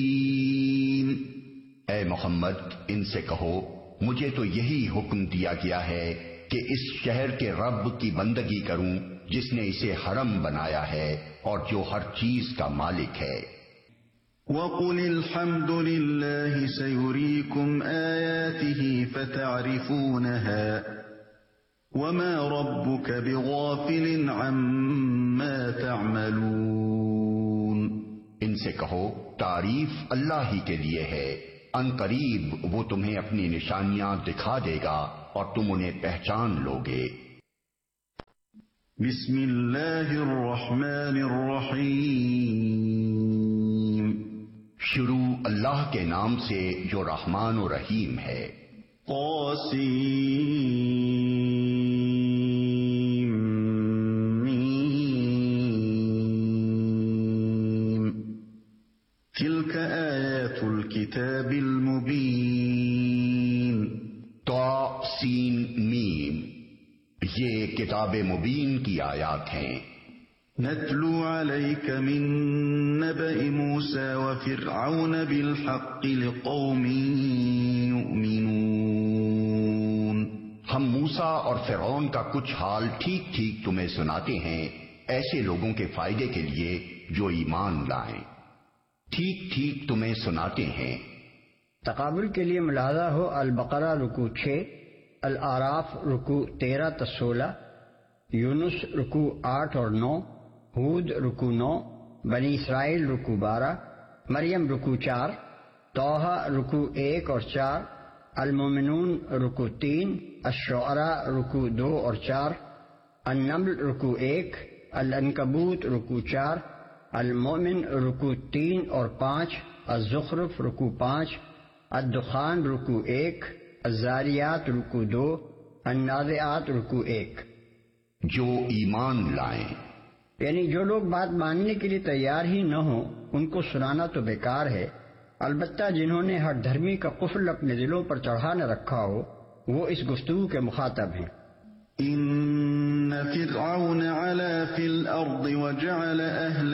اے محمد ان سے کہو مجھے تو یہی حکم دیا گیا ہے کہ اس شہر کے رب کی بندگی کروں جس نے اسے حرم بنایا ہے اور جو ہر چیز کا مالک ہے۔ وَقُلِ الْحَمْدُ لِلَّهِ سَيُرِيكُمْ آيَاتِهِ فَتَعْرِفُونَهَا وَمَا رَبُّكَ بِغَافِلٍ عَمَّا تَعْمَلُونَ۔ ان سے کہو تعریف اللہ ہی کے لیے ہے، ان قریب وہ تمہیں اپنی نشانیاں دکھا دے گا اور تم انہیں پہچان لوگے۔ بسم اللہ الرحمن الرحیم۔ شروع اللہ کے نام سے جو رحمان و رحیم ہے۔ طاسیم میم۔ تلک آیات الکتاب المبین۔ طاسین میم، یہ کتاب مبین کی آیات ہیں۔ نتلو علیک من نبأ موسیٰ وفرعون بالحق لقوم یؤمنون۔ ہم موسیٰ اور فرعون کا کچھ حال ٹھیک ٹھیک تمہیں سناتے ہیں ایسے لوگوں کے فائدے کے لیے جو ایمان لائیں۔ ٹھیک ٹھیک تمہیں سناتے ہیں۔ تقابل کے لیے ملاحظہ ہو البقرہ رکوع 6، الاعراف رکوع 13 تا 16، یونس رکوع 8 اور 9، ہود رکوع 9، بنی اسرائیل رکوع 12، مریم رکوع 4، طٰہٰ رکوع 1 اور 4، المومنون رکوع 3، الشعراء رکوع 2 اور 4، النمل رکوع 1، العنکبوت رکوع 4، المؤمن رکوع 3 اور 5، الزخرف رکوع 5، الدخان رکوع 1، الزاریات رکوع 2، النازعات رکوع 1۔ جو ایمان لائیں، یعنی جو لوگ بات ماننے کے لیے تیار ہی نہ ہوں ان کو سنانا تو بیکار ہے، البتہ جنہوں نے ہر دھرمی کا قفل اپنے دلوں پر چڑھا نہ رکھا ہو وہ اس گفتگو کے مخاطب ہیں۔ ان فرعون علا فی الارض وجعل اہل